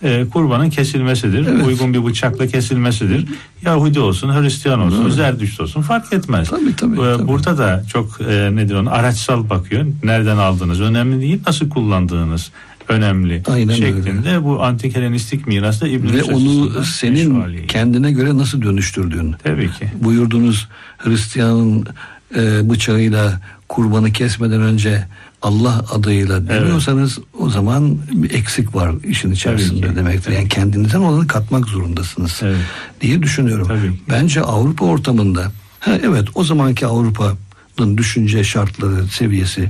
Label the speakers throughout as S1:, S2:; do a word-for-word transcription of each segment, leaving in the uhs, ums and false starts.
S1: e, kurbanın kesilmesidir. Evet. Uygun bir bıçakla kesilmesidir. Yahudi olsun, Hristiyan olsun, evet. Zerdüşt olsun fark etmez.
S2: Tabii, tabii,
S1: e,
S2: tabii.
S1: Burada da çok e, nedir onu araçsal bakıyor. Nereden aldığınız önemli değil, nasıl kullandığınız önemli. Aynen şeklinde öyle. Bu antik Helenistik mirasta İbn-i
S2: ve onu senin kendine göre nasıl dönüştürdüğün.
S1: Tabii ki.
S2: Buyurduğunuz Hristiyanın e, bıçağıyla kurbanı kesmeden önce Allah adıyla demiyorsanız evet. o zaman bir eksik var işin içerisinde demektir. Yani kendinizden olanı katmak zorundasınız evet. diye düşünüyorum. Tabii. Bence Avrupa ortamında ha, evet o zamanki Avrupa'nın düşünce şartları seviyesi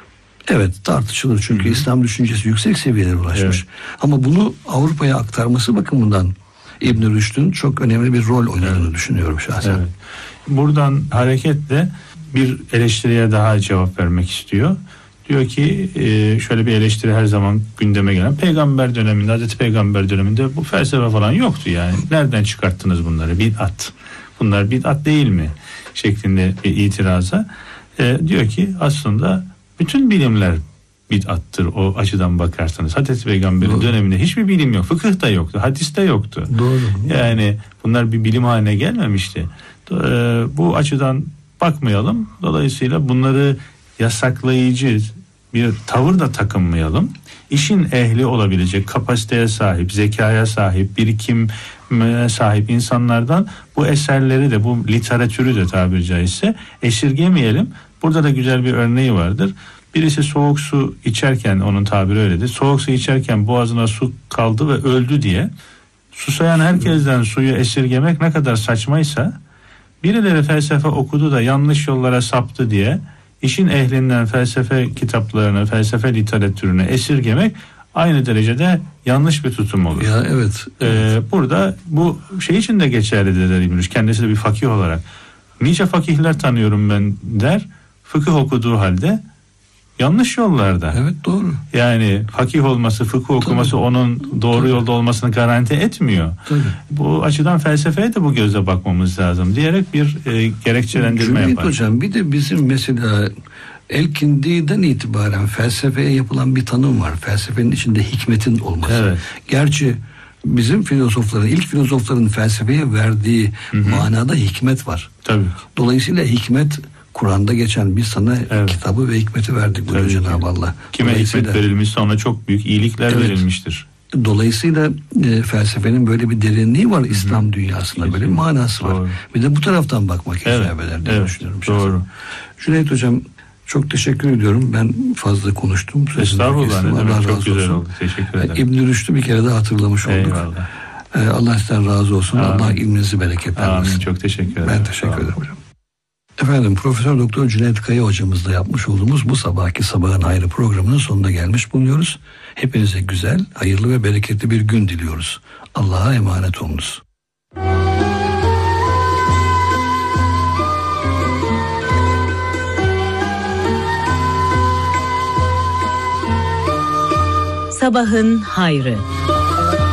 S2: evet tartışılır çünkü Hı-hı. İslam düşüncesi yüksek seviyelere ulaşmış. Evet. Ama bunu Avrupa'ya aktarması bakımından İbn Rüşd'ün çok önemli bir rol oynadığını evet. düşünüyorum şahsen. Evet.
S1: Buradan hareketle bir eleştiriye daha cevap vermek istiyor. Diyor ki şöyle bir eleştiri her zaman gündeme gelen, peygamber döneminde, Hazreti Peygamber döneminde bu felsefe falan yoktu yani. Nereden çıkarttınız bunları? Bid'at. Bunlar bid'at değil mi? Şeklinde bir itiraza. E, diyor ki aslında bütün bilimler bid'attır o açıdan bakarsanız. Hazreti Peygamber'in Doğru. döneminde hiçbir bilim yok. Fıkıh da yoktu, hadis de yoktu.
S2: Doğru.
S1: Yani bunlar bir bilim haline gelmemişti. E, bu açıdan bakmayalım. Dolayısıyla bunları yasaklayıcı bir tavır da takınmayalım. İşin ehli olabilecek kapasiteye sahip, zekaya sahip, birikim sahip insanlardan bu eserleri de, bu literatürü de tabiri caizse esirgemeyelim. Burada da güzel bir örneği vardır. Birisi soğuk su içerken, onun tabiri öyledir. Soğuk su içerken boğazına su kaldı ve öldü diye susayan herkesten suyu esirgemek ne kadar saçmaysa, birileri felsefe okudu da yanlış yollara saptı diye işin ehlinden felsefe kitaplarını, felsefe literatürünü esirgemek aynı derecede yanlış bir tutum olur.
S2: Ya evet.
S1: Ee, evet. Burada bu şey için de geçerlidir der İbn Rüşd. Kendisi de bir fakih olarak. Nice fakihler tanıyorum ben der. Fıkıh okuduğu halde yanlış yollarda.
S2: Evet, doğru.
S1: Yani fakih olması, fıkıh okuması Tabii. onun doğru Tabii. yolda olmasını garanti etmiyor. Tabii. Bu açıdan felsefeye de bu gözle bakmamız lazım diyerek bir e, gerekçelendirme
S2: Cumhuriyet
S1: yapar.
S2: Hocam, bir de bizim mesela Elkindi'den itibaren felsefeye yapılan bir tanım var. Felsefenin içinde hikmetin olması. Evet. Gerçi bizim filozofların, ilk filozofların felsefeye verdiği Hı-hı. manada hikmet var.
S1: Tabii.
S2: Dolayısıyla hikmet, Kur'an'da geçen biz sana evet. kitabı ve hikmeti verdik buyuruyor Cenab-ı Allah.
S1: Kime hikmet verilmişse ona çok büyük iyilikler evet. verilmiştir.
S2: Dolayısıyla e, felsefenin böyle bir derinliği var Hı-hı. İslam dünyasında. Kesinlikle. Böyle bir manası var. Doğru. Bir de bu taraftan bakmak
S1: evet.
S2: icap eder diye
S1: evet.
S2: düşünüyorum.
S1: Doğru.
S2: Cüneyt Hocam, çok teşekkür ediyorum. Ben fazla konuştum.
S1: Estağfurullah. Ne demek, çok güzel oldu. Teşekkür ederim.
S2: İbn Rüşd'ü bir kere daha hatırlamış olduk.
S1: Eyvallah.
S2: Ee, Allah sizden razı olsun. Amin. Allah ilminizi bereketlendirsin.
S1: Amin. Çok teşekkür ederim.
S2: Ben teşekkür ederim hocam. Efendim, Profesör Doktor Cüneyt Kaya hocamızla yapmış olduğumuz bu sabahki Sabahın Hayrı programının sonuna gelmiş bulunuyoruz. Hepinize güzel, hayırlı ve bereketli bir gün diliyoruz. Allah'a emanet olunuz.
S3: Sabahın Hayrı.